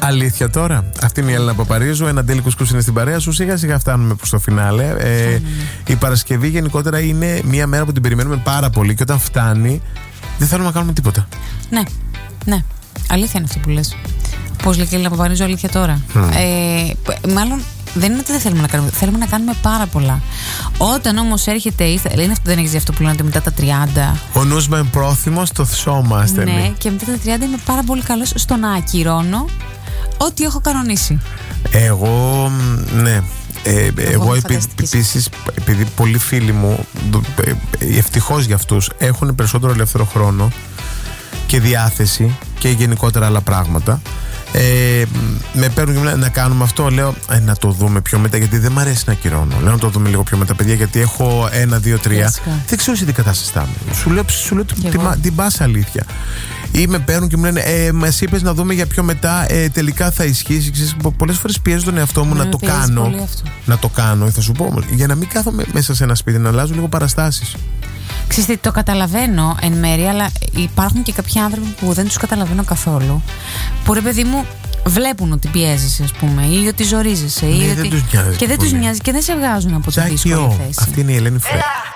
Αλήθεια τώρα. Αυτή είναι η Έλληνα Παπαρίζου. Ένα τέλειο κουσκούς είναι στην παρέα σου. Σιγά σιγά φτάνουμε προς το φινάλε. Η Παρασκευή γενικότερα είναι μια μέρα που την περιμένουμε πάρα πολύ και όταν φτάνει δεν θέλουμε να κάνουμε τίποτα. Ναι, ναι. Αλήθεια είναι αυτό που λες. Πώς λέει και η Έλληνα Παπαρίζου, αλήθεια τώρα. Μάλλον δεν είναι ότι δεν θέλουμε να κάνουμε. Θέλουμε να κάνουμε πάρα πολλά. Όταν όμως έρχεται. Είναι αυτό, δεν έχεις αυτό που λένε μετά τα 30. Ο νους με πρόθυμος, το σώμα ασθενή. Ναι, και μετά τα 30 είμαι πάρα πολύ καλός στο να ακυρώνω ό,τι έχω κανονίσει. Εγώ, ναι. Εγώ επίσης, επειδή πολλοί φίλοι μου, ευτυχώς για αυτούς, έχουν περισσότερο ελεύθερο χρόνο και διάθεση και γενικότερα άλλα πράγματα. Με παίρνουν και μου λένε να κάνουμε αυτό. Λέω να το δούμε πιο μετά, γιατί δεν μ' αρέσει να ακυρώνω. Λέω να το δούμε λίγο πιο μετά, παιδιά, γιατί έχω 1, 2, 3. Δεν ξέρω σε τι κατάσταση θα είμαι. Σου λέω την πάσα αλήθεια. Ή με παίρνουν και μου λένε μας είπες να δούμε για πιο μετά, τελικά θα ισχύσει. Πολλές φορές πιέζω τον εαυτό μου να το κάνω. Να το κάνω, θα σου πω όμως, για να μην κάθομαι μέσα σε ένα σπίτι, να αλλάζω λίγο παραστάσεις. Ξέρετε, το καταλαβαίνω εν μέρει, αλλά υπάρχουν και κάποιοι άνθρωποι που δεν τους καταλαβαίνω καθόλου. Που ρε παιδί μου βλέπουν ότι πιέζεσαι, ας πούμε, ή ότι ζορίζεσαι. Ναι, δεν τους νοιάζει. Και δεν τους νοιάζει και δεν σε βγάζουν από τη δύσκολη θέση. Αυτή είναι η Ελένη Φρέ.